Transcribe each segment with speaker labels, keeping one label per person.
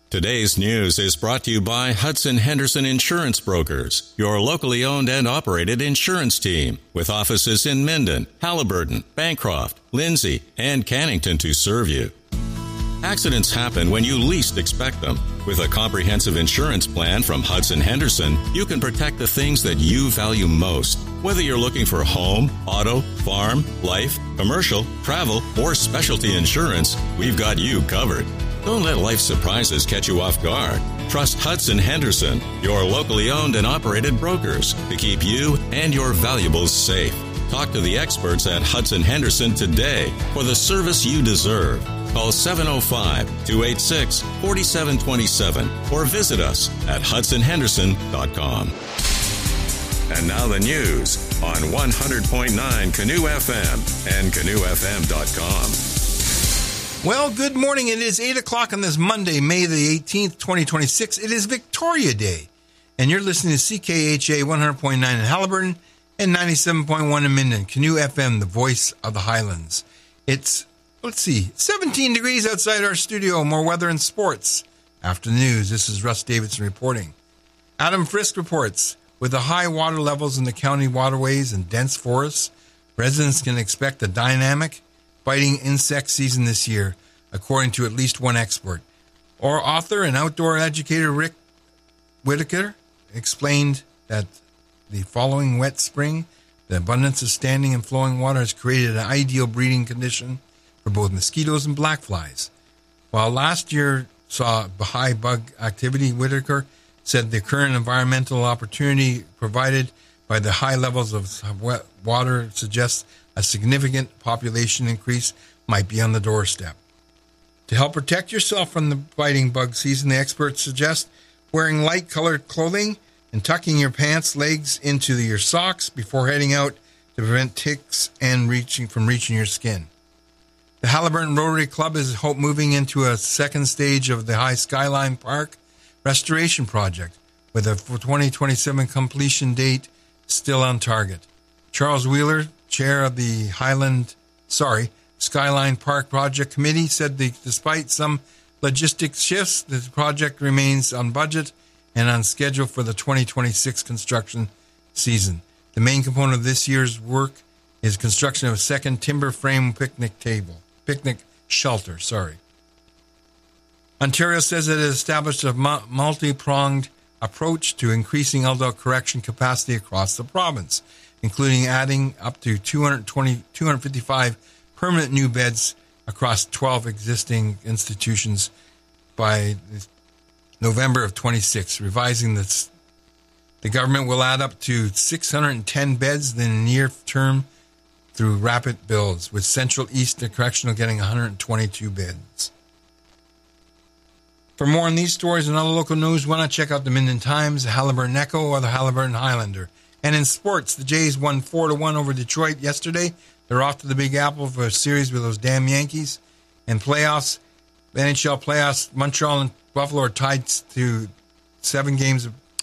Speaker 1: Today's news is brought to you by Hudson Henderson Insurance Brokers, your locally owned and operated insurance team, with offices in Minden, Halliburton, Bancroft, Lindsay, and Cannington to serve you. Accidents happen when you least expect them. With a comprehensive insurance plan from Hudson Henderson, you can protect the things that you value most. Whether you're looking for home, auto, farm, life, commercial, travel, or specialty insurance, we've got you covered. Don't let life's surprises catch you off guard. Trust Hudson Henderson, your locally owned and operated brokers, to keep you and your valuables safe. Talk to the experts at Hudson Henderson today for the service you deserve. Call 705-286-4727 or visit us at hudsonhenderson.com. And now the news on 100.9 Canoe FM and canoefm.com.
Speaker 2: Well, good morning. It is 8 o'clock on this Monday, May the 18th, 2026. It is Victoria Day, and you're listening to CKHA 100.9 in Halliburton and 97.1 in Minden. Canoe FM, the voice of the Highlands. It's, 17 degrees outside our studio. More weather and sports. After the news, this is Russ Davidson reporting. Adam Frisk reports, with the high water levels in the county waterways and dense forests, residents can expect a dynamic biting insect season this year, according to at least one expert. Or author and outdoor educator Rick Whitaker explained that the following wet spring, the abundance of standing and flowing water has created an ideal breeding condition for both mosquitoes and black flies. While last year saw high bug activity, Whitaker said the current environmental opportunity provided by the high levels of wet water suggests a significant population increase might be on the doorstep. To help protect yourself from the biting bug season, the experts suggest wearing light-colored clothing and tucking your pants legs into your socks before heading out to prevent ticks and reaching your skin. The Halliburton Rotary Club is moving into a second stage of the High Skyline Park restoration project, with a 2027 completion date still on target. Charles Wheeler, chair of the Skyline Park Project Committee, said despite some logistics shifts, the project remains on budget and on schedule for the 2026 construction season. The main component of this year's work is construction of a second timber frame picnic shelter. Ontario says it has established a multi-pronged approach to increasing adult correction capacity across the province, including adding up to 255 permanent new beds across 12 existing institutions by November of 26. Revising this, the government will add up to 610 beds in the near term through rapid builds, with Central East Correctional getting 122 beds. For more on these stories and other local news, why not check out the Minden Times, the Halliburton Echo, or the Halliburton Highlander. And in sports, the Jays won 4-1 over Detroit yesterday. They're off to the Big Apple for a series with those damn Yankees. In playoffs, the NHL playoffs, Montreal and Buffalo are tied to 3 games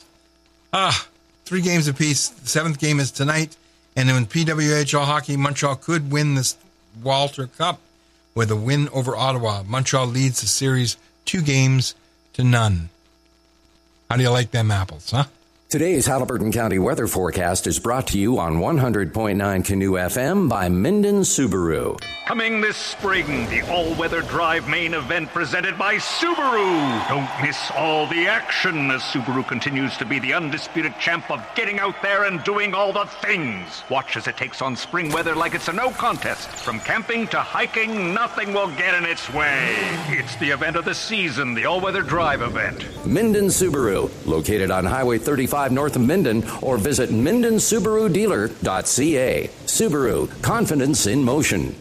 Speaker 2: apiece. The 7th game is tonight. And in PWHL hockey, Montreal could win this Walter Cup with a win over Ottawa. Montreal leads the series 2-0. How do you like them apples, huh?
Speaker 3: Today's Halliburton County weather forecast is brought to you on 100.9 Canoe FM by Minden Subaru.
Speaker 4: Coming this spring, the all-weather drive main event presented by Subaru. Don't miss all the action as Subaru continues to be the undisputed champ of getting out there and doing all the things. Watch as it takes on spring weather like it's a no contest. From camping to hiking, nothing will get in its way. It's the event of the season, the all-weather drive event.
Speaker 3: Minden Subaru, located on Highway 35 north of Minden, or visit MendenSubaruDealer.ca. Subaru, confidence in motion.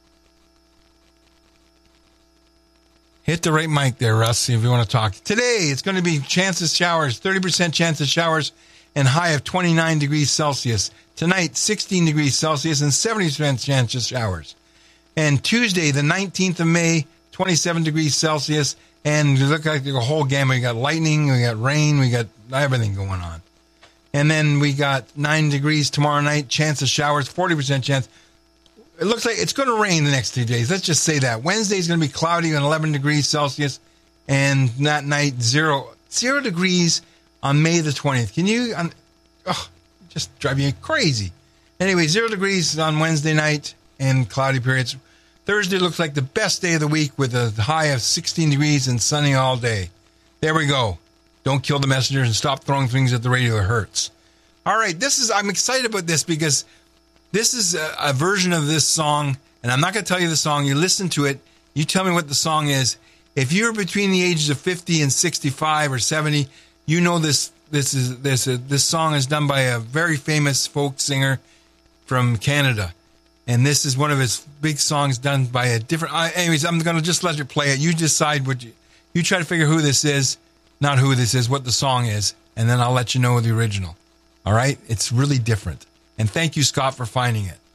Speaker 2: Hit the right mic there, Russ, if you want to talk. Today, it's going to be chances showers, 30% chance of showers, and high of 29 degrees Celsius. Tonight, 16 degrees Celsius and 70% chance of showers. And Tuesday, the 19th of May, 27 degrees Celsius, and you look like the whole gamut. We got lightning, we got rain, we got everything going on. And then we got 9 degrees tomorrow night, chance of showers, 40% chance. It looks like it's going to rain the next 2 days. Let's just say that. Wednesday is going to be cloudy and 11 degrees Celsius. And that night, 0 degrees on May the 20th. Can you, just drive me crazy. Anyway, 0 degrees on Wednesday night and cloudy periods. Thursday looks like the best day of the week with a high of 16 degrees and sunny all day. There we go. Don't kill the messengers and stop throwing things at the radio. It hurts. All right, I'm excited about this because this is a version of this song, and I'm not going to tell you the song. You listen to it. You tell me what the song is. If you're between the ages of 50 and 65 or 70, you know this song is done by a very famous folk singer from Canada. And this is one of his big songs done by a different... anyways, I'm going to just let you play it. You decide you try to figure who this is, not who this is, what the song is, and then I'll let you know the original. All right? It's really different. And thank you, Scott, for finding it.